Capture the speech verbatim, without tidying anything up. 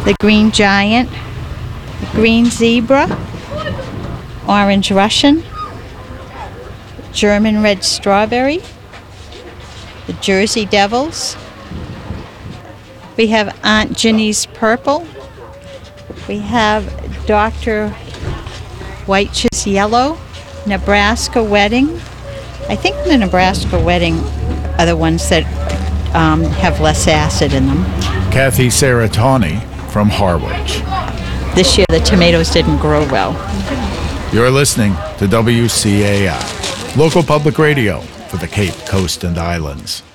the green giant, the green zebra, orange Russian, German red strawberry, the Jersey Devils. We have Aunt Ginny's purple. We have Doctor White's yellow, Nebraska wedding. I think the Nebraska wedding are the ones that um, have less acid in them. Kathy Saratani from Harwich. This year the tomatoes didn't grow well. You're listening to W C A I, local public radio for the Cape Coast and Islands.